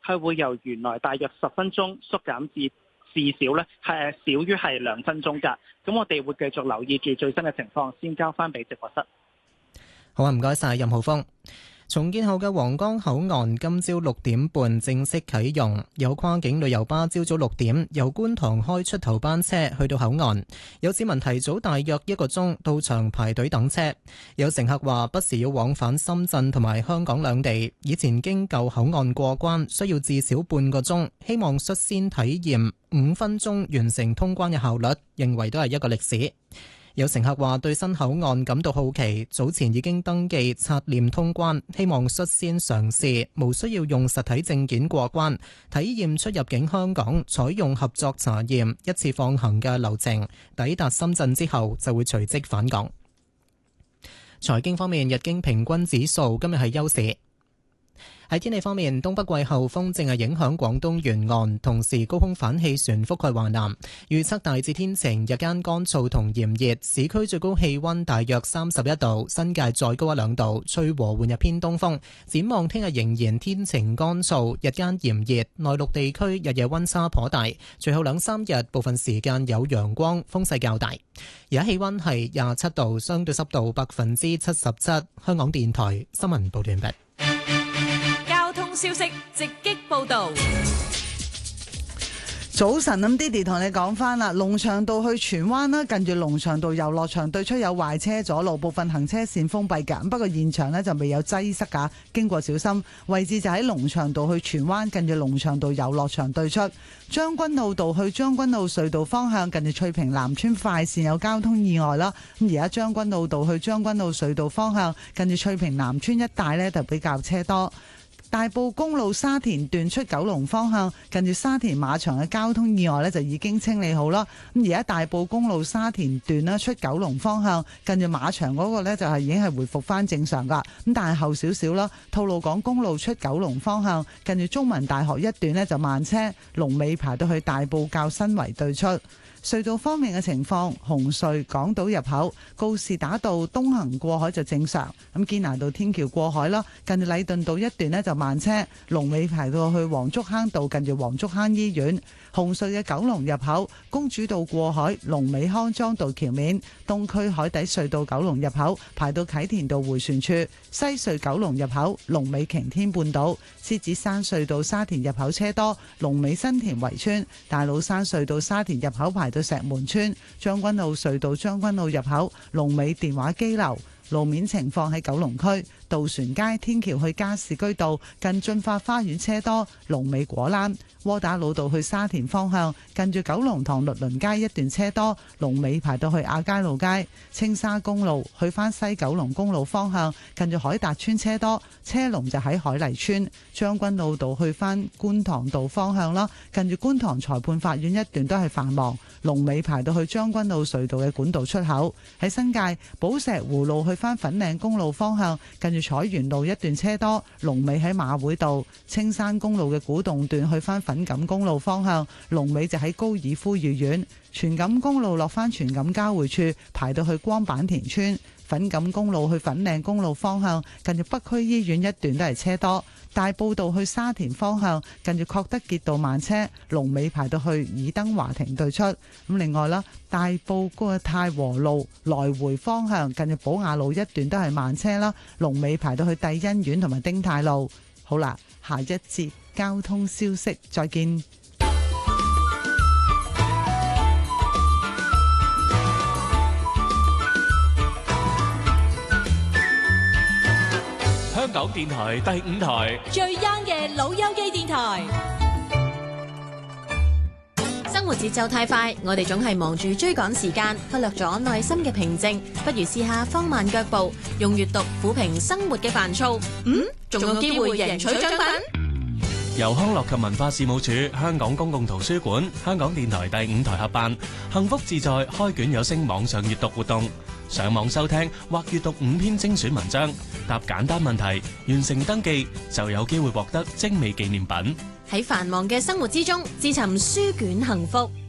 係會由原來大約10分鐘縮減至少咧係少於係2分鐘㗎。咁我哋會繼續留意住最新嘅情況，先交翻俾直播室。 好啊，唔該晒任浩峰。重建後嘅皇崗口岸今朝6點半正式啟用，有跨境旅遊巴朝早6點由觀塘開出頭班車去到口岸，有市民提早大約1個鐘到場排隊等車。有乘客話不時要往返深圳同埋香港兩地，以前經舊口岸過關需要至少半個鐘，希望率先體驗5分鐘完成通關嘅效率，認為都係一個歷史。有乘客話對新口岸感到好奇，早前已經登記刷臉通關，希望率先嘗試無需要用實體證件過關，體驗出入境香港採用合作查驗一次放行嘅流程，抵達深圳之後就會隨即返港。財經方面，日經平均指數今日係休市。喺天氣方面，東北季候風正係影響廣東沿岸，同時高空反氣旋覆蓋華南。預測大致天晴，日間乾燥同炎熱，市區最高氣溫大約31度，新界再高1-2度，吹和緩日偏東風。展望聽日仍然天晴乾燥，日間炎熱，內陸地區日夜溫差頗大。隨後2-3日部分時間有陽光，風勢較大。而家氣溫係27度，相對濕度77%。香港電台新聞報道完畢。 消息直擊報道。 早晨，咁 Didi 同你講翻啦，龍翔道去荃灣啦，近住龍翔道遊樂場對出有壞車阻路，部分行車線封閉㗎。不過現場呢就未有擠塞㗎，經過小心。位置就喺龍翔道去荃灣，近住龍翔道遊樂場對出。將軍澳道去將軍澳隧道方向，近住翠屏南村快線有交通意外啦。咁而家將軍澳道去將軍澳隧道方向，近住翠屏南村一帶呢就比較車多。大埔公路沙田段出九龍方向，近住沙田馬場嘅交通意外呢就已經清理好啦。咁而家大埔公路沙田段呢出九龍方向，近住馬場嗰個呢就係已經係回復翻正常噶。咁但係後少少啦，吐露港公路出九龍方向，近住中文大學一段呢就慢車，龍尾排到去大埔滘新圍對出。隧道方面嘅情況，紅隧港島入口告士打道東行過海就正常，咁堅拿道天橋過海啦，近住禮頓道一段呢就慢車，龍尾排到去黃竹坑道，近住黃竹坑醫院。紅隧嘅九龍入口公主道過海，龍尾康莊道橋面，東區海底隧道九龍入口排到啟田道迴旋處，西隧九龍入口龍尾擎天半島，獅子山隧道沙田入口車多，龍尾新田圍村，大老山隧道沙田入口排到石門村，將軍澳隧道將軍澳入口龍尾電話機樓。路面情況喺九龍區渡船街天橋去加士居道近駿發花園車多，龍尾果欄。窩打老道去沙田方向近住九龍塘律倫街一段車多，龍尾排到去亞皆老街。青沙公路去返西九龍公路方向近住海達村車多，車龍就喺海麗村。將軍澳道去返觀塘道方向啦，近住觀塘裁判法院一段都係繁忙，龍尾排到去將軍澳隧道嘅管道出口。喺新界寶石湖路去返粉嶺公路方向近住彩園路一段車多，龍尾喺馬會道。青山公路嘅古洞段去返粉錦公路方向，龍尾就喺高爾夫御苑。荃錦公路落返荃錦交匯處排到去光板田村。粉錦公路去粉嶺公路方向近住北區醫院一段都係車多。大埔道去沙田方向近住確德傑道慢車，龍尾排到去爾登華庭對出。咁另外啦，大埔嗰個太和路來回方向近住寶雅路一段都係慢車啦，龍尾排到去帝欣苑同埋丁太路。好啦，下一節交通消息再見。 香港電台第5台最 young 嘅老友記電台。生活節奏太快，我哋總係忙住追趕時間，忽略咗內心嘅平靜。不如試下放慢腳步，用閱讀撫平生活嘅煩躁。仲有機會贏取獎品。 由康樂及文化事務署、香港公共圖書館、香港電台第5台合辦，幸福自在開卷有聲網上閱讀活動。上網收聽或閱讀5篇精選文章，答簡單問題，完成登記就有機會獲得精美紀念品。 喺繁忙嘅生活之中，自尋書卷幸福。